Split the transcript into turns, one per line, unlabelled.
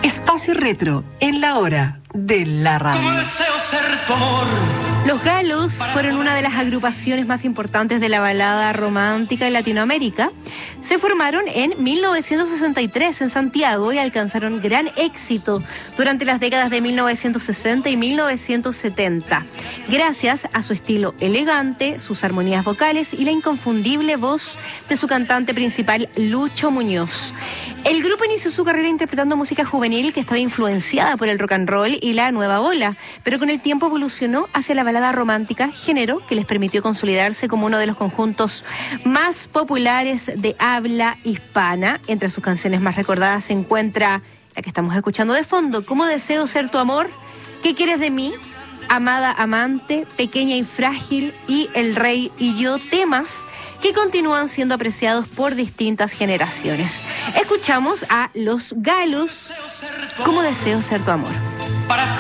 Espacio Retro en la hora de la radio.
Como deseo ser tu amor.
Los Galos fueron una de las agrupaciones más importantes de la balada romántica en Latinoamérica. Se formaron en 1963 en Santiago y alcanzaron gran éxito durante las décadas de 1960 y 1970, gracias a su estilo elegante, sus armonías vocales y la inconfundible voz de su cantante principal, Lucho Muñoz. El grupo inició su carrera interpretando música juvenil que estaba influenciada por el rock and roll y la nueva ola, pero con el tiempo evolucionó hacia la balada romántica, género que les permitió consolidarse como uno de los conjuntos más populares de habla hispana. Entre sus canciones más recordadas se encuentra la que estamos escuchando de fondo, Cómo deseo ser tu amor, ¿Qué quieres de mí?, Amada amante, Pequeña y frágil y El rey y yo, temas que continúan siendo apreciados por distintas generaciones. Escuchamos a Los Galos, Cómo deseo ser tu amor.